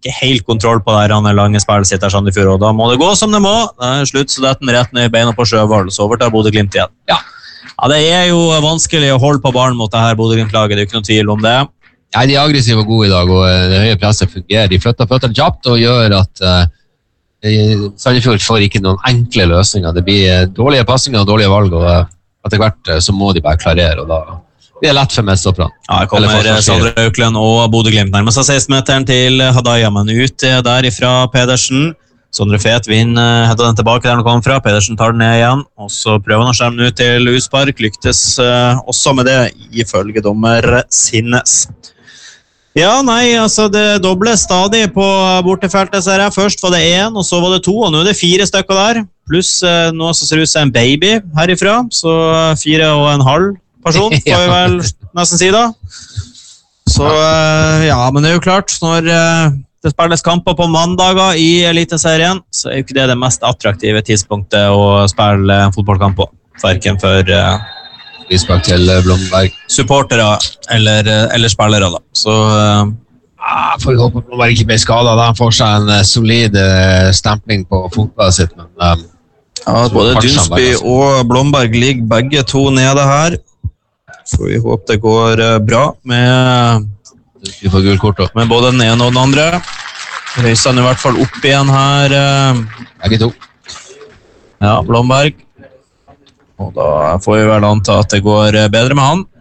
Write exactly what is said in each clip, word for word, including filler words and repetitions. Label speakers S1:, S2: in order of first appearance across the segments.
S1: ikke helt kontroll på det her lange spillet sitt der Sandefjord, og da må det gå som det må. Det er slutt, så det er den rett ned i beina på Sjøvold, så overtar Bodø-Glimt igjen.
S2: Ja.
S1: Ja, det er jo vanskelig å holde på ballen mot det her Bodø-Glimt-laget, det er ikke noen tvil om det.
S2: Nei, de er aggressive og gode i dag, og det høye presset fungerer. De flytter føttene kjapt og gjør at uh, Sandefjord får ikke noen enkle løsninger. Det blir dårlige passinger og dårlige valg, og uh, etter hvert uh, så må de bare klarere, og da blir det lett for medstopperne.
S1: Ja, det kommer Sandre Auklend og Bodø-Glimt nærmest av seksten-meteren til Hadaya, men ut der ifra Pedersen. Sondre Fet vinner, heter den tilbake der den kom fra. Pedersen tar den ned igjen, og så prøver han å skjerme den ut til utspark. Lyktes uh, også med det, ifølge dommer Sinnes. Ja, nei, altså det doble stadig på bortefeltet, ser jeg. Først var det en, og så var det to, og nå er det fire stykker der. Pluss uh, noe som ser ut som en baby herifra, så fire og en halv person, får vi vel nesten si da. Så uh, ja, men det er jo klart, når uh, det spilles kamper på mandager i Eliteserien, så er jo ikke det det mest attraktive tidspunktet å spille en fotballkamp på. Hverken for
S2: uh, til Blomberg
S1: supportere eller, eller spillere da. Så uh,
S2: ah, får håpe at Blomberg ikke ble skadet. Han får seg en uh, solid uh, stempling på fotballet sitt. Men, um,
S3: ja, både Dunsby og Blomberg ligger begge to nede her. Så vi håper det går uh, bra med...
S2: Vi får gulkort også.
S1: Med både den ene og den andre. Røyser han i hvert fall opp igjen her.
S2: Begge to.
S1: Ja, Blomberg. Og da får vi vel anta at det går bedre med han.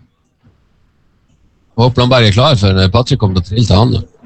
S2: Håper Blomberg er klar, for Patrick kommer til å trille til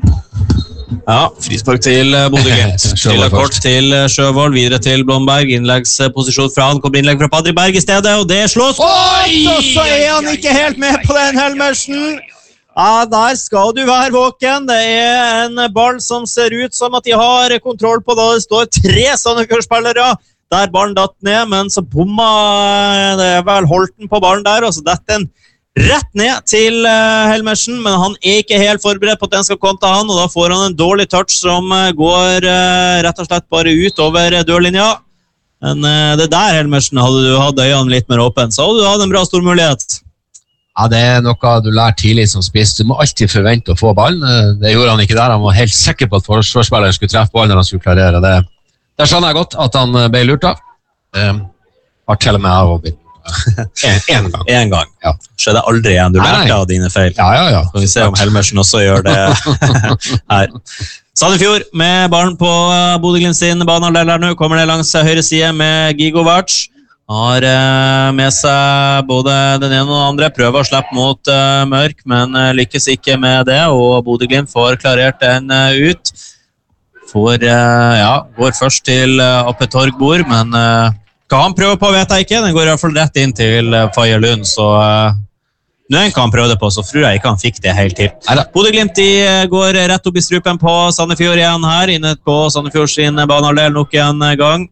S2: han.
S1: Ja, frispark til Bodø-Glimt. Stiller kort til Sjøvold, videre til Blomberg. Innleggsposisjon fra han. Kommer innlegg fra Patrick Berg i stedet, og det slås. Oi! Og så er han ikke helt med på den, Helmersen. Ja, der skal du være våken. Det er en ball som ser ut som at de har kontroll på det. Det står tre Sandefjord-spillere der ballen datt ned, men så bomma det er vel Holten på ballen der, og så detter den rett ned til Helmersen, men han er ikke helt forberedt på at den skal komme til han, og da får han en dårlig touch som går rett og slett bare ut over dørlinja. Men det der, Helmersen, hadde du hatt øynene litt mer åpen, så hadde du hatt en bra stor mulighet.
S2: Ja, det er noe du lærer tidlig som spiss. Du må alltid forvente å få ballen. Det gjorde han ikke der. Han var helt sikker på at forsvarsspilleren skulle treffe ballen når han skulle klarere det. Der skjønner jeg godt at han ble lurt av. Um, har til og med av å bli. En, en gang.
S1: En gang.
S2: Ja.
S1: Skjedde aldri igjen. Du lærte av dine feil.
S2: Ja, ja, ja.
S1: Så vi ser om Helmersen også gjør det her. Sandefjord med ballen på Bodø-Glimt sin banehalvdel her nå. Kommer det langs høyre side med Gigovac. Har med seg både den ene og den andre, prøver å slippe mot uh, Mørk, men uh, lykkes ikke med det, og Bodø-Glimt får klarert den uh, ut. Får, uh, ja, går først til uh, Appe Torgbord, men uh, hva han prøver på vet jeg ikke, den går i hvert fall rett inn til uh, Faye Lund, så uh, nå kan han prøve det på, så tror jeg ikke han fikk det helt til. Bodø-Glimt de uh, går rett opp i strupen på Sandefjord igjen her, inne på Sandefjord sin banehalvdel nok en gang.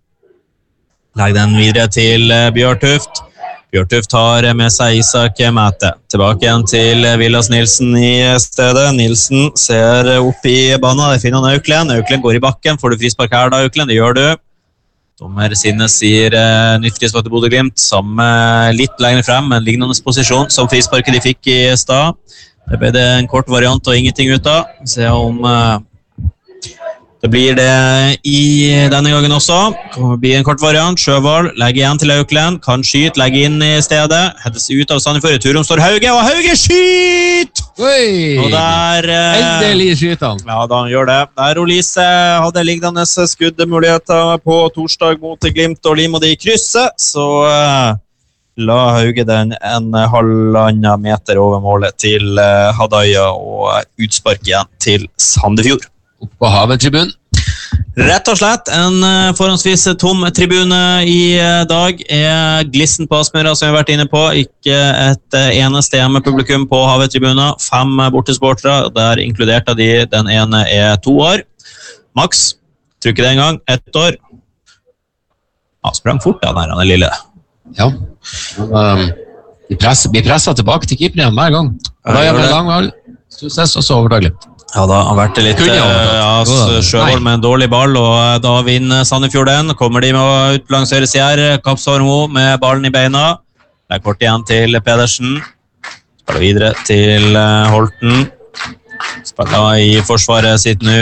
S1: Legg den videre til Bjørtuft. Bjørtuft har med seg Isak Mæte. Tilbake igjen til Vilas Nilsen i stedet. Nilsen ser opp i banen. Det finner han Auklend. Auklend går i bakken. Får du frispark her da, Auklend? Det gjør du. Dommer Sinnes sier uh, nytt frispark til Bodø-Glimt. Samme litt lenger frem, men lignende posisjon som frisparket de fikk i stad. Det ble det en kort variant og ingenting ut av. Se om... Uh, Det blir det i denne gangen også. Det blir en kort variant. Sjøvold legger igjen til Auklend. Kan skyte, legge inn i stedet. Heddes ut av Sandefjord. I turen står Hauge, og Hauge skyt!
S2: Oi!
S1: Og der...
S2: Endelig skyter han.
S1: Ja, da han gjør det. Der Olise hadde liggende skuddmuligheter på torsdag mot Glimt og Limo de krysset, så uh, la Hauge den en halvannen meter over målet til uh, Hadaya og utspark igjen til Sandefjord.
S2: Opp på Havet-tribunen.
S1: Rett og slett en forhåndsvis tom tribune i dag er glissen på Aspmyra som vi har vært inne på. Ikke et eneste hjemmepublikum på Havet-tribunen. Fem bortesportere, der inkludert av de, den ene er to år. Max, tror ikke det en gang, ett år. Ja, sprang fort da, der han er lille.
S2: Ja, um, de presser, blir presset tilbake til keeperen hver gang. Og da gjør det lang valg, Stussnes og så overtar Glimt.
S1: Ja, da har vært litt ja, Sjøvold med en dårlig ball, og da vinner Sandefjord den. Kommer de med ut langs høyre side her. Kapsvarmo med ballen i beina. Det er kort igjen til Pedersen. Spiller videre til Holten. Spiller i forsvaret sitt nå.